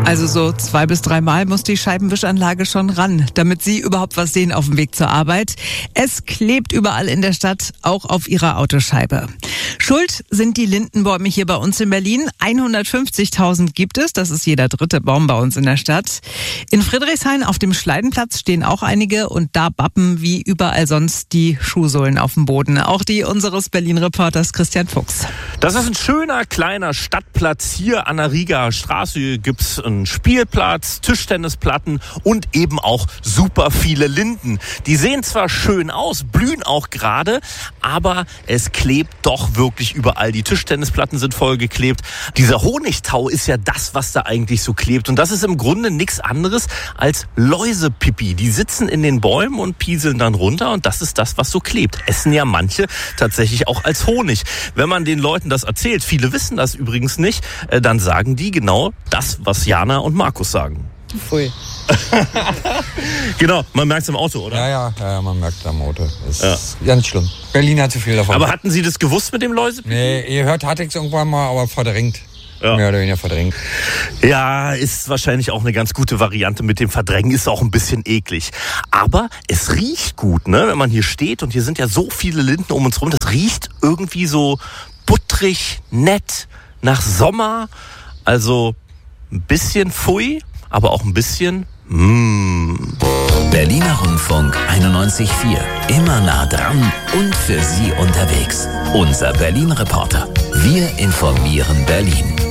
Also so 2 bis 3 Mal muss die Scheibenwischanlage schon ran, damit Sie überhaupt was sehen auf dem Weg zur Arbeit. Es klebt überall in der Stadt, auch auf Ihrer Autoscheibe. Schuld sind die Lindenbäume hier bei uns in Berlin. 150.000 gibt es, das ist jeder 3. Baum bei uns in der Stadt. In Friedrichshain auf dem Schleidenplatz stehen auch einige und da bappen wie überall sonst die Schuhsohlen auf dem Boden. Auch die unseres Berlin-Reporters Christian Fuchs. Das ist ein schöner, kleiner Stadtplatz. Hier an der Rieger Straße gibt's einen Spielplatz, Tischtennisplatten und eben auch super viele Linden. Die sehen zwar schön aus, blühen auch gerade, aber es klebt doch wirklich überall. Die Tischtennisplatten sind vollgeklebt. Dieser Honigtau ist ja das, was da eigentlich so klebt. Und das ist im Grunde nichts anderes als Läusepipi. Die sitzen in den Bäumen und pieseln dann runter und das ist das, was so klebt. Essen ja manche tatsächlich auch als Honig. Wenn man den Leuten das erzählt, viele wissen das übrigens nicht, dann sagen die genau das, was Jana und Markus sagen. Pfui. Genau, man merkt es im Auto, oder? Ja, man merkt es am Auto. Ist ganz schlimm. Berlin hat zu viel davon. Aber hatten Sie das gewusst mit dem Läusepipi? Nee, ihr hört, hatte ich es irgendwann mal, aber verdrängt. Ja. Mehr oder weniger verdrängt. Ja, ist wahrscheinlich auch eine ganz gute Variante mit dem Verdrängen, ist auch ein bisschen eklig. Aber es riecht gut, ne? Wenn man hier steht und hier sind ja so viele Linden um uns rum, das riecht irgendwie so buttrig, nett, nach Sommer. Also ein bisschen pfui, aber auch ein bisschen Berliner Rundfunk 91.4. Immer nah dran und für Sie unterwegs. Unser Berlin-Reporter. Wir informieren Berlin.